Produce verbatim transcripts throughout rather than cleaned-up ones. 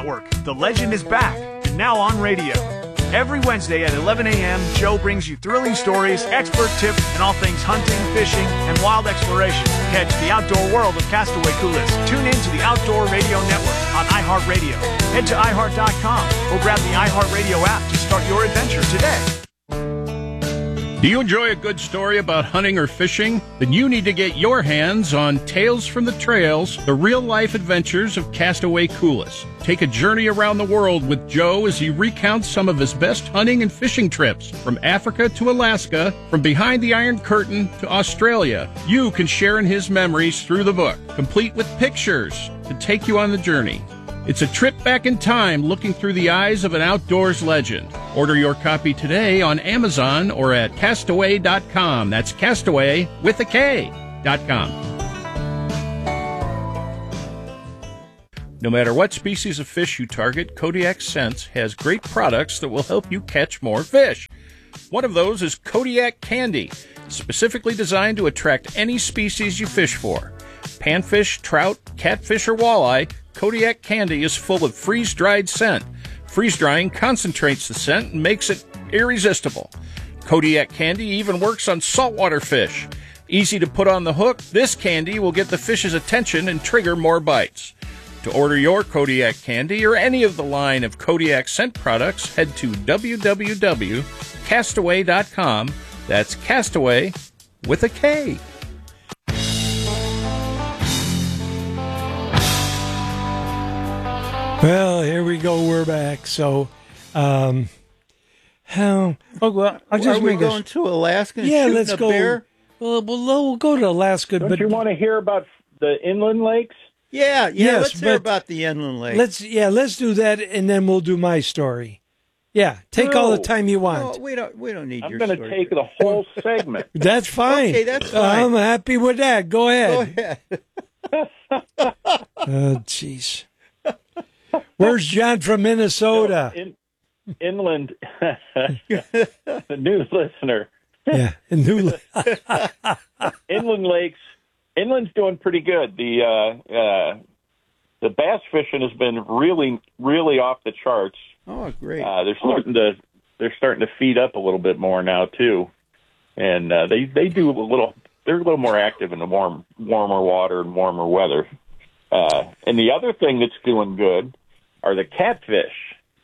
Network. The legend is back, and now on radio. Every Wednesday at eleven a.m., Joe brings you thrilling stories, expert tips, and all things hunting, fishing, and wild exploration. Catch the outdoor world of Castaway Coulis. Tune in to the Outdoor Radio Network on iHeartRadio. Head to i heart dot com or grab the iHeartRadio app to start your adventure today. Do you enjoy a good story about hunting or fishing? Then you need to get your hands on Tales from the Trails, the real-life adventures of Castaway Coulis. Take a journey around the world with Joe as he recounts some of his best hunting and fishing trips, from Africa to Alaska, from behind the Iron Curtain to Australia. You can share in his memories through the book, complete with pictures to take you on the journey. It's a trip back in time looking through the eyes of an outdoors legend. Order your copy today on Amazon or at castaway dot com. That's Castaway with a K dot com. No matter what species of fish you target, Kodiak Scents has great products that will help you catch more fish. One of those is Kodiak Candy, specifically designed to attract any species you fish for. Panfish, trout, catfish, or walleye, Kodiak Candy is full of freeze-dried scent. Freeze-drying concentrates the scent and makes it irresistible. Kodiak Candy even works on saltwater fish. Easy to put on the hook, this candy will get the fish's attention and trigger more bites. To order your Kodiak Candy or any of the line of Kodiak scent products, head to w w w dot castaway dot com. That's Castaway with a K. Well, here we go. We're back. So, um, how? Oh, well, I'll just Are we make going a, to Alaska and yeah, shooting let's a go. bear? Well, we'll, we'll go to Alaska. Don't but you want to hear about the inland lakes? Yeah, yeah. Yes, let's hear but about the inland lake. let's yeah, let's do that, and then we'll do my story. Yeah, take all the No. time you No, want. we don't. We don't need I'm your going to story. take the whole segment. That's fine. Okay, that's fine. I'm happy with that. Go Go ahead. ahead. Oh, jeez. Where's John from Minnesota? In, inland, the new listener. Yeah, in New. Inland lakes, inland's doing pretty good. The uh, uh, the bass fishing has been really, really off the charts. Oh, great. Uh, they're starting to they're starting to feed up a little bit more now too, and uh, they they do a little. They're a little more active in the warm, warmer water and warmer weather. Uh, and the other thing that's doing good are the catfish.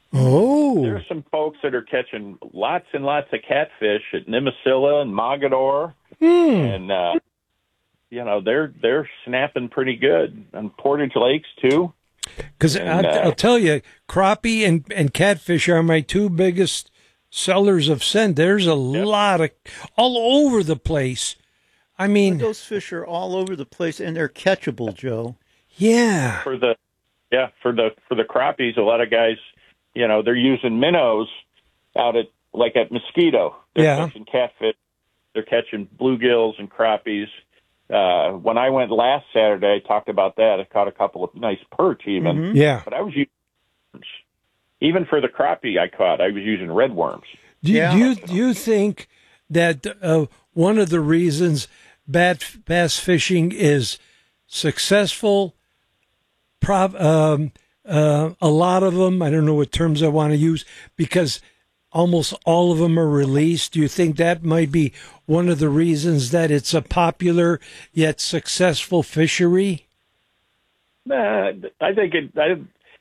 Oh, There's some folks that are catching lots and lots of catfish at Nimisila and Mogador, hmm. and uh, you know they're they're snapping pretty good on Portage Lakes too. Because And, I'll, uh, I'll tell you, crappie and, and catfish are my two biggest sellers of scent. There's a lot of all over the place. I mean, Those fish are all over the place, and they're catchable, Joe. yeah, For the yeah for the for the crappies, a lot of guys, you know, they're using minnows out at like at Mosquito. They're Yeah. catching catfish. They're catching bluegills and crappies. Uh, when I went last Saturday, I talked about that. I caught a couple of nice perch even. Mhm. yeah. But I was using worms. Even for the crappie I caught, I was using red worms. Do, Yeah. do you do you think that uh, one of the reasons bat, bass fishing is successful? Prob, um, uh, a lot of them, I don't know what terms I want to use, because almost all of them are released. Do you think that might be one of the reasons that it's a popular yet successful fishery? Nah, I think it. I,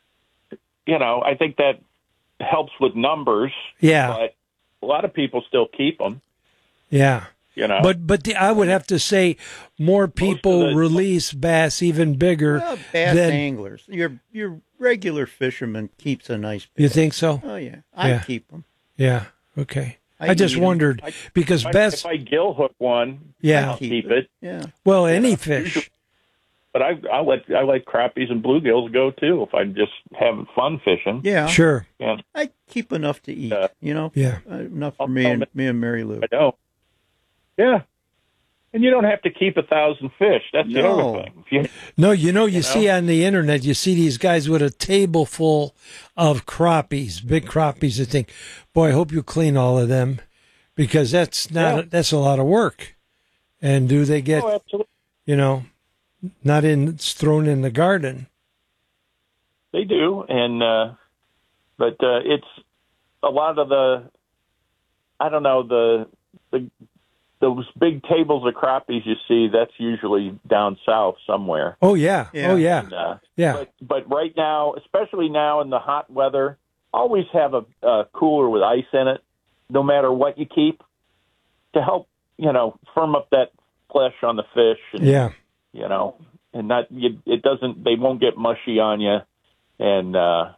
you know, I think that helps with numbers. Yeah, But a lot of people still keep them. yeah. You know, But but the, I would have to say more people the- release bass even bigger Well, bass than anglers. Your your regular fisherman keeps a nice you bass. think so? Oh, yeah. I Yeah. keep them. Yeah. Okay. I, I just eat 'em. wondered I- because if I, bass. if I gill hook one, Yeah. I'll keep it. Yeah. Well, any fish. But I I let I let crappies and bluegills go too if I'm just having fun fishing. Yeah. Sure. And I keep enough to eat, Uh, you know? Yeah. Uh, enough for I'll me tell and me- me and Mary Lou. I don't. Yeah. And you don't have to keep a thousand fish. That's the No. other thing. If you, No, you know, you, You see know? on the internet, you see these guys with a table full of crappies, big crappies. I think, boy, I hope you clean all of them because that's not Yeah. that's a lot of work. And do they get, oh, absolutely. you know, not in it's thrown in the garden? they do, and uh, but uh, it's a lot of the, I don't know, the the those big tables of crappies you see. That's usually down south somewhere. Oh yeah, Yeah. oh yeah, And, uh, yeah. But, but right now, especially now in the hot weather, always have a, a cooler with ice in it, no matter what you keep, to help, you know, firm up that flesh on the fish. And, Yeah. You know, and not you, it doesn't. They won't get mushy on you, and uh,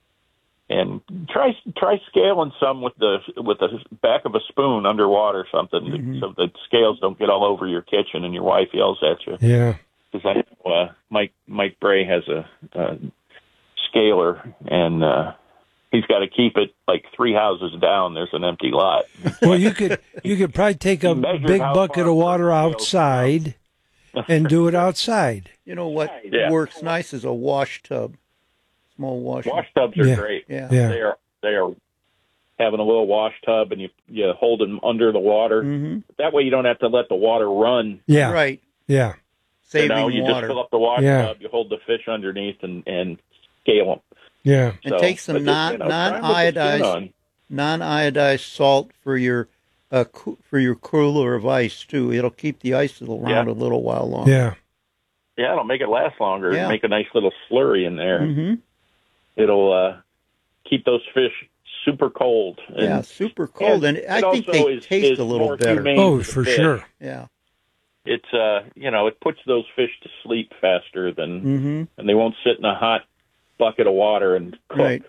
and try try scaling some with the with the back of a spoon underwater or something, Mm-hmm. so the scales don't get all over your kitchen and your wife yells at you. Yeah. Because I know uh, Mike Mike Bray has a, a scaler, and uh, he's got to keep it like three houses down. There's an empty lot. Well, you could you could probably take a He measured big how bucket far of water the scales outside and do it outside. You know what Yeah. works nice is a wash tub, small wash. Wash tubs are Yeah. great. Yeah. Yeah. They are they are having a little wash tub, and you you hold them under the water. Mm-hmm. That way, you don't have to let the water run. Yeah. Right. Yeah. Saving you know, you water. just fill up the wash Yeah. tub, you hold the fish underneath, and and scale them. Yeah. And take some but non- you know, try 'em with the skin non-iodized- on. Non-iodized salt for your uh, coo- for your cooler of ice too. It'll keep the ice around Yeah. a little while longer. Yeah. Yeah, it'll make it last longer. Yeah. Make a nice little slurry in there. Mm-hmm. It'll uh, keep those fish super cold. And, Yeah, super cold, and, it I think also they is- taste is a little more better. humane Oh, to the for fish. sure. Yeah. It's uh, you know, it puts those fish to sleep faster than, Mm-hmm. and they won't sit in a hot bucket of water and cook. Right.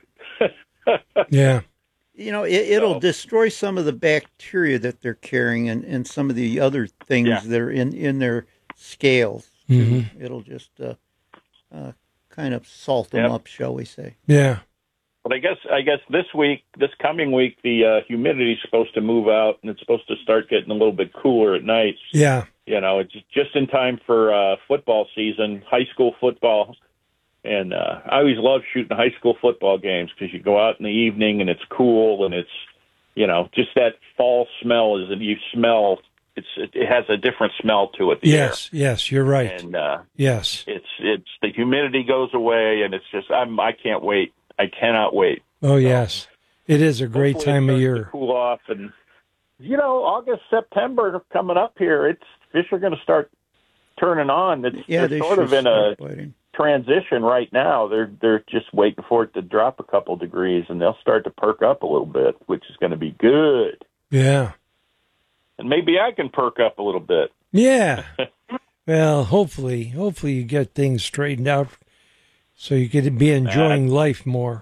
Yeah. You know, it, it'll So- destroy some of the bacteria that they're carrying, and, and some of the other things Yeah. that are in, in their scales. Too. Mhm. It'll just uh, uh, kind of salt them Yep. up, shall we say? Yeah. But I guess I guess this week, this coming week, the uh, humidity is supposed to move out, and it's supposed to start getting a little bit cooler at night. Yeah. You know, it's just in time for uh, football season, high school football. And uh, I always love shooting high school football games because you go out in the evening and it's cool and it's, you know, just that fall smell is, and you smell, it's it, it has a different smell to it. The Yes. Yes. You're air. right. And uh, Yes. it's it's the humidity goes away, and it's just I'm I can't wait. I cannot wait. Oh yes. It is a great Hopefully it time of starts to year. cool off, and you know, August, September coming up here, it's fish are going to start turning on. It's Yeah, they're they sort should of in a start biting. transition right now. They're they're just waiting for it to drop a couple degrees, and they'll start to perk up a little bit, which is going to be good. Yeah. And maybe I can perk up a little bit. Yeah. Well, hopefully, hopefully you get things straightened out so you could be enjoying life more.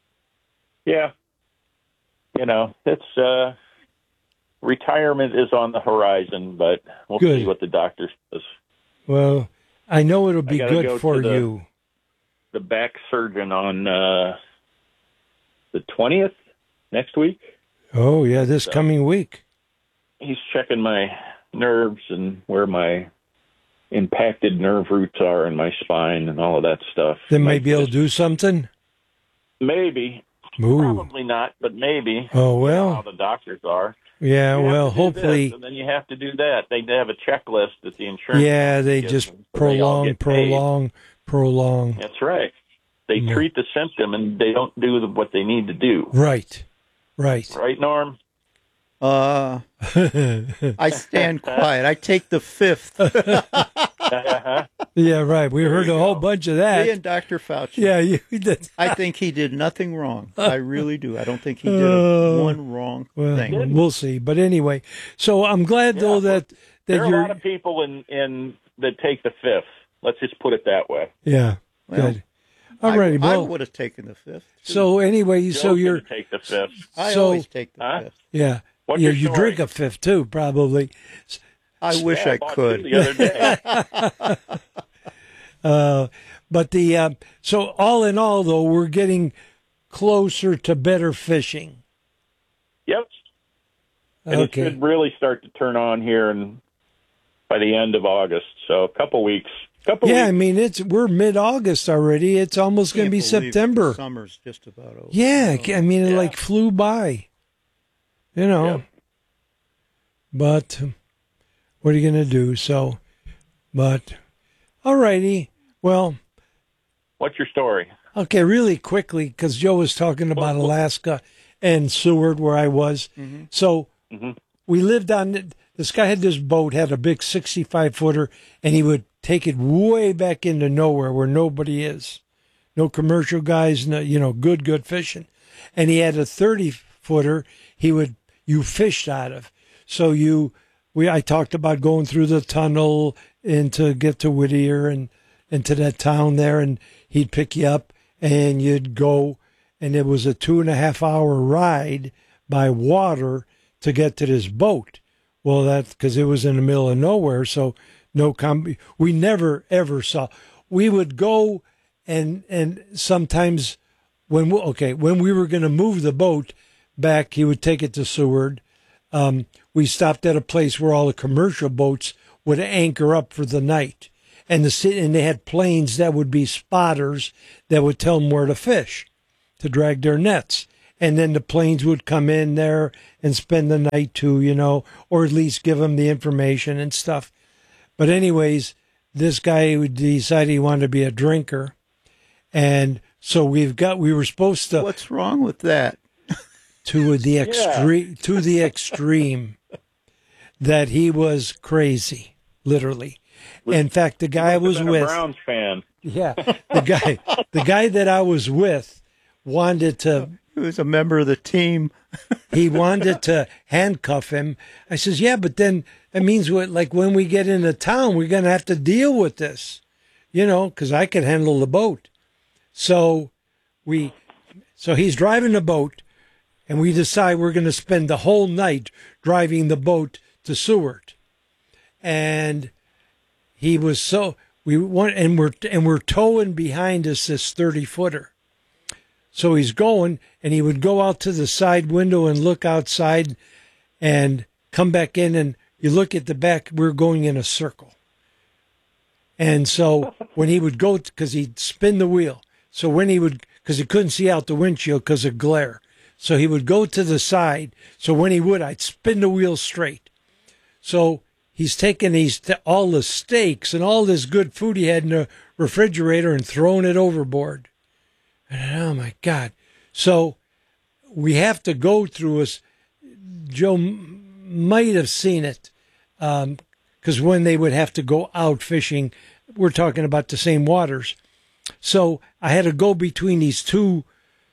Yeah, you know, it's uh, retirement is on the horizon, but we'll Good. see what the doctor says. Well, I know it'll be I gotta good go for to the- you. The back surgeon on uh, the twentieth next week. Oh, yeah, this coming week. He's checking my nerves and where my impacted nerve roots are in my spine and all of that stuff. They Might might be able to just- do something. Maybe. Ooh. Probably not, but maybe. Oh, You know how well. the doctors are. Yeah, You have well, to do hopefully. this, and then you have to do that. They have a checklist that the insurance. Yeah, they gives just them, so they all prolong, get paid. prolong, prolong. That's right. They Yeah. treat the symptom and they don't do the, what they need to do. Right, right. Right, Norm? Uh, I stand quiet. I take the fifth. Uh-huh. Yeah, right. We heard a whole bunch of Me that. and Doctor Fauci. Yeah, you did. I think he did nothing wrong. I really do. I don't think he did Uh, a, one wrong Well, thing. we'll see. But anyway, so I'm glad though Yeah, that There that are a you're. lot of people in, in that take the fifth. Let's just put it that way. Yeah, Well, good. All righty. I, I Well, would have taken the fifth. too. so anyway, Joe's so you're. gonna take the fifth. I so- always take the Huh? fifth. Yeah. What's yeah, your you story? drink a fifth too, probably. I wish Yeah, I bought two could. The other day. Uh, but the uh, so all in all, though, we're getting closer to better fishing. Yep. And Okay. it should really start to turn on here and by the end of August. So a couple weeks. Couple Yeah, I weeks. mean it's we're mid-August already. It's almost going to be Can't believe September. the Summer's just about over. Yeah, I mean it Yeah. like flew by. You know. Yep. But um, what are you going to do? So, but all righty. Well, What's your story? Okay, really quickly, because Joe was talking about Alaska and Seward, where I was. Mm-hmm. So Mm-hmm. we lived on, this guy had this boat, had a big sixty-five footer, and he would take it way back into nowhere where nobody is. No commercial guys, no, you know, good, good fishing. And he had a thirty footer he would, you fished out of. So you, we, I talked about going through the tunnel and to get to Whittier and into that town there, and he'd pick you up and you'd go, and it was a two and a half hour ride by water to get to this boat. Well, that's because it was in the middle of nowhere, so no com- we never ever saw. We would go and and sometimes when we, okay when we were going to move the boat back, he would take it to Seward. Um, we stopped at a place where all the commercial boats would anchor up for the night, and the and they had planes that would be spotters that would tell them where to fish, to drag their nets. And then the planes would come in there and spend the night too, you know, or at least give them the information and stuff. But anyways, this guy would decide he wanted to be a drinker. And so we've got, we were supposed to. What's wrong with that? To the extreme, yeah. to the extreme that he was crazy, literally. In fact, the guy I was with. A Browns fan. Yeah. The guy, the guy that I was with wanted to. He was a member of the team. He wanted to handcuff him. I says, yeah, but then that means what, like when we get into town, we're going to have to deal with this, you know, because I can handle the boat. So we, so he's driving the boat, and we decide we're going to spend the whole night driving the boat to Seward. And he was so, we want, and we're, and we're towing behind us this thirty footer. So he's going, and he would go out to the side window and look outside and come back in, and you look at the back, we're going in a circle. And so when he would go, because he'd spin the wheel, so when he would, because he couldn't see out the windshield because of glare, so he would go to the side, so when he would, I'd spin the wheel straight. So he's taking these, all the steaks and all this good food he had in the refrigerator and throwing it overboard. And, oh, my God. So we have to go through us. Joe m- might have seen it because um, when they would have to go out fishing, we're talking about the same waters. So I had to go between these two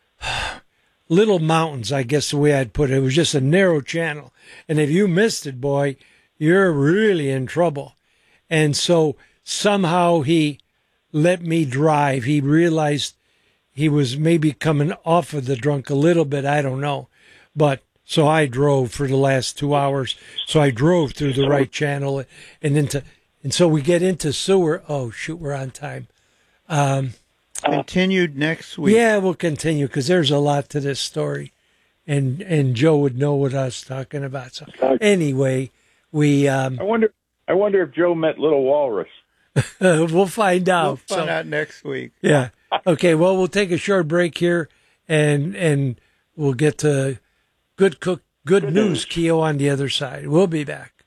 little mountains, I guess the way I'd put it. It was just a narrow channel. And if you missed it, boy, you're really in trouble. And so somehow he let me drive. He realized he was maybe coming off of the drunk a little bit. I don't know. But so I drove for the last two hours. So I drove through the right channel and into, and so we get into Seward. Oh, shoot, we're on time. Um, Continued next week. Yeah, we'll continue because there's a lot to this story. And, and Joe would know what I was talking about. So anyway, we, um, I wonder, I wonder if Joe met Little Walrus. we'll find out. We'll find so, out next week. Yeah. Okay, well, we'll take a short break here, and and we'll get to good cook, good, good news, Keo, on the other side. We'll be back.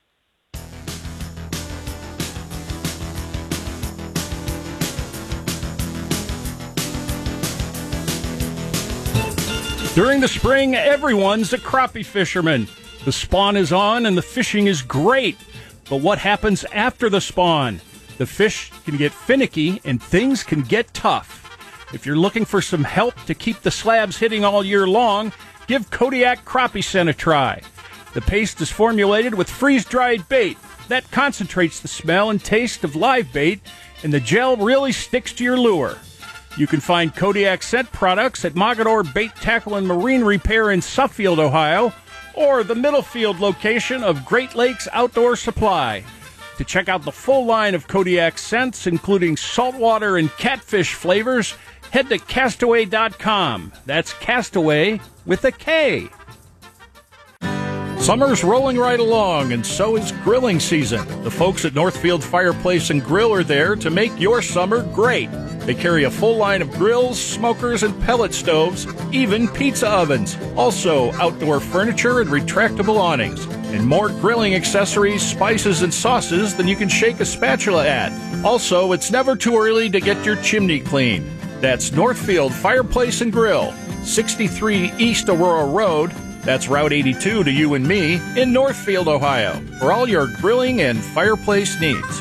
During the spring, everyone's a crappie fisherman. The spawn is on, and the fishing is great. But what happens after the spawn? The fish can get finicky, and things can get tough. If you're looking for some help to keep the slabs hitting all year long, give Kodiak Crappie Scent a try. The paste is formulated with freeze-dried bait. That concentrates the smell and taste of live bait, and the gel really sticks to your lure. You can find Kodiak Scent products at Mogador Bait, Tackle, and Marine Repair in Suffield, Ohio, or the Middlefield location of Great Lakes Outdoor Supply. To check out the full line of Kodiak scents, including saltwater and catfish flavors, head to castaway dot com. That's Castaway with a K. Summer's rolling right along, and so is grilling season. The folks at Northfield Fireplace and Grill are there to make your summer great. They carry a full line of grills, smokers, and pellet stoves, even pizza ovens. Also, outdoor furniture and retractable awnings. And more grilling accessories, spices, and sauces than you can shake a spatula at. Also, it's never too early to get your chimney clean. That's Northfield Fireplace and Grill, sixty-three East Aurora Road. That's Route eighty-two to you and me in Northfield, Ohio, for all your grilling and fireplace needs.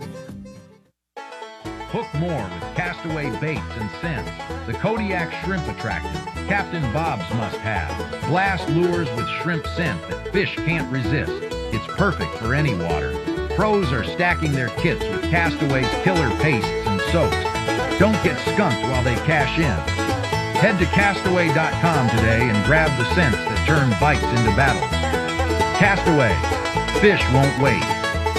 Hook more with Castaway baits and scents. The Kodiak Shrimp Attractant, Captain Bob's must-have. Blast lures with shrimp scent that fish can't resist. It's perfect for any water. Pros are stacking their kits with Castaway's killer pastes and soaps. Don't get skunked while they cash in. Head to Castaway dot com today and grab the scents that turn bites into battles. Castaway. Fish won't wait.